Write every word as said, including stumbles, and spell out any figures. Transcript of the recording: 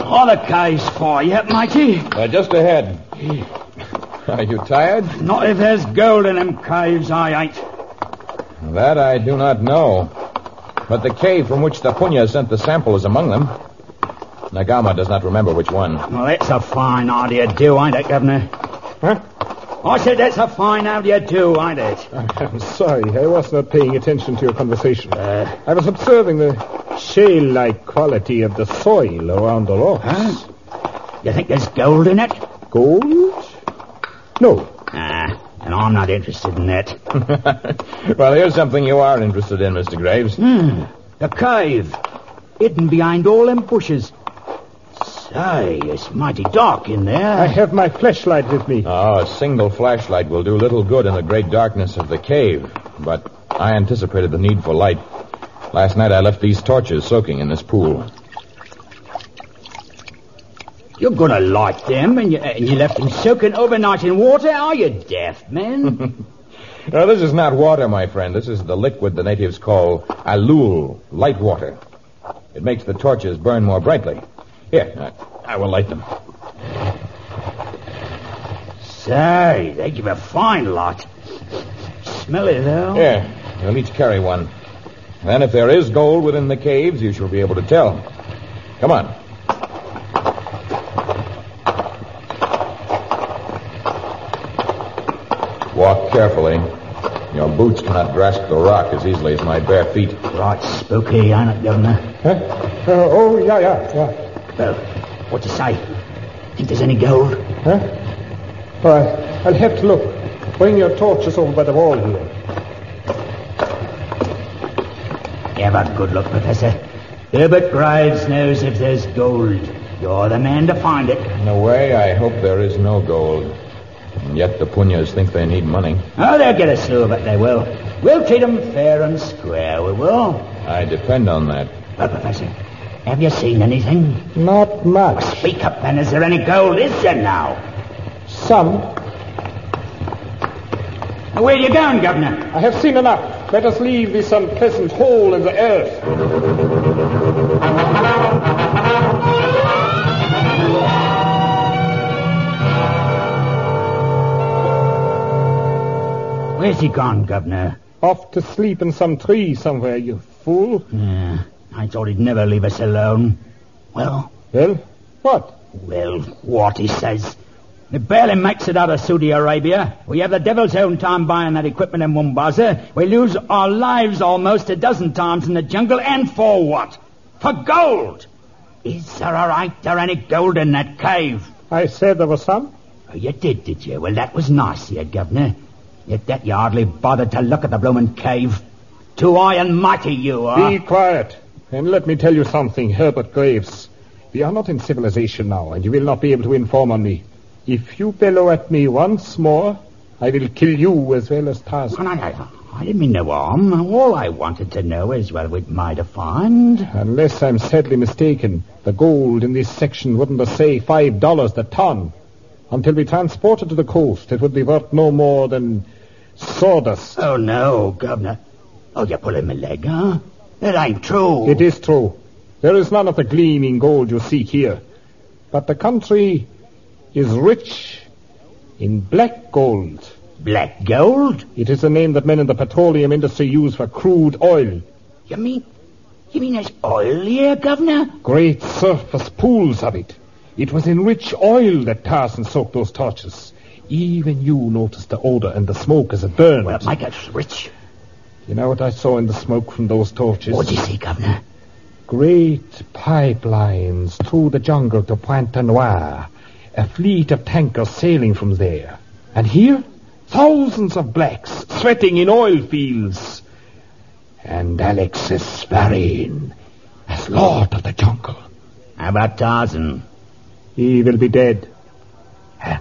What are the caves for yet, matey? Uh, just ahead. Are you tired? Not if there's gold in them caves, I ain't. That I do not know. But the cave from which the Punya sent the sample is among them. Nagama does not remember which one. Well, that's a fine idea, do, ain't it, Governor? Huh? I said that's a fine idea, do, ain't it? I'm sorry. I was not paying attention to your conversation. Uh, I was observing the shale-like quality of the soil around the rocks. Huh? You think there's gold in it? Gold? No. Ah, and I'm not interested in that. Well, here's something you are interested in, Mister Graves. Hmm. The cave. Hidden behind all them bushes. Say, it's mighty dark in there. I have my flashlight with me. Oh, a single flashlight will do little good in the great darkness of the cave. But I anticipated the need for light. Last night I left these torches soaking in this pool. You're gonna light them, and you, and you left them soaking overnight in water? Are you deaf, man? No, this is not water, my friend. This is the liquid the natives call alul, light water. It makes the torches burn more brightly. Here, I, I will light them. Say, they give a fine light. Smelly, though. Here, you'll each carry one. Then if there is gold within the caves, you shall be able to tell. Come on. Walk carefully. Your boots cannot grasp the rock as easily as my bare feet. Right spooky, ain't it, Governor? Huh? Uh, oh, yeah, yeah, yeah. Well, what you say? Think there's any gold? Huh? Well, I'll have to look. Bring your torches over by the wall here. Have a good look, Professor. Herbert Graves knows if there's gold. You're the man to find it. In a way, I hope there is no gold. And yet the Punyas think they need money. Oh, they'll get a slew of it, they will. We'll treat them fair and square, we will. I depend on that. Well, Professor, have you seen anything? Not much. Speak up, then. Is there any gold? Is there now? Some. Now, where are you going, Governor? I have seen enough. Let us leave this unpleasant hole in the earth. Where's he gone, Governor? Off to sleep in some tree somewhere, you fool. Yeah, I thought he'd never leave us alone. Well? Well, what? Well, what, he says. It barely makes it out of Saudi Arabia. We have the devil's own time buying that equipment in Mombasa. We lose our lives almost a dozen times in the jungle, and for what? For gold! Is there a right there any gold in that cave? I said there was some. Oh, you did, did you? Well, that was nice, you, Governor. Yet that you hardly bothered to look at the bloomin' cave. Too high and mighty you are. Be quiet. And let me tell you something, Herbert Graves. We are not in civilization now, and you will not be able to inform on me. If you bellow at me once more, I will kill you as well as Tarzan. No, no, no. I didn't mean no harm. All I wanted to know is whether we'd might have found. Unless I'm sadly mistaken, the gold in this section wouldn't say five dollars the ton. Until we transport it to the coast, it would be worth no more than sawdust. Oh, no, Governor. Oh, you're pulling my leg, huh? It ain't true. It is true. There is none of the gleaming gold you seek here. But the country is rich in black gold. Black gold? It is a name that men in the petroleum industry use for crude oil. You mean... You mean there's oil here, Governor? Great surface pools of it. It was in rich oil that Tarzan soaked those torches. Even you noticed the odor and the smoke as it burned. Well, my God's rich. You know what I saw in the smoke from those torches? What'd you see, Governor? Great pipelines through the jungle to Pointe Noire. A fleet of tankers sailing from there. And here, thousands of blacks sweating in oil fields. And Alexis Sparin as Lord of the Jungle. How about Tarzan? He will be dead.